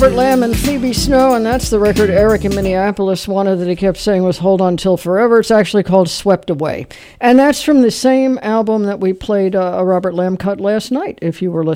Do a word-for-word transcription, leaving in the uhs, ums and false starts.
Robert Lamb and Phoebe Snow, and that's the record Eric in Minneapolis wanted that he kept saying was Hold On Till Forever. It's actually called Swept Away. And that's from the same album that we played uh, a Robert Lamb cut last night, if you were listening.